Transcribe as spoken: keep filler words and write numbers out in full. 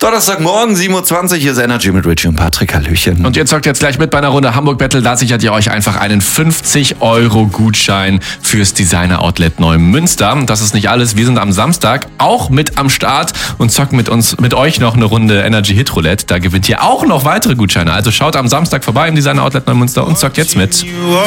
Donnerstagmorgen, sieben Uhr zwanzig, hier ist Energy mit Richie und Patrick. Hallöchen. Und ihr zockt jetzt gleich mit bei einer Runde Hamburg Battle. Da sichert ihr euch einfach einen fünfzig Euro Gutschein fürs Designer Outlet Neumünster. Das ist nicht alles. Wir sind am Samstag auch mit am Start und zocken mit uns, mit euch noch eine Runde Energy Hit Roulette. Da gewinnt ihr auch noch weitere Gutscheine. Also schaut am Samstag vorbei im Designer Outlet Neumünster und zockt jetzt mit.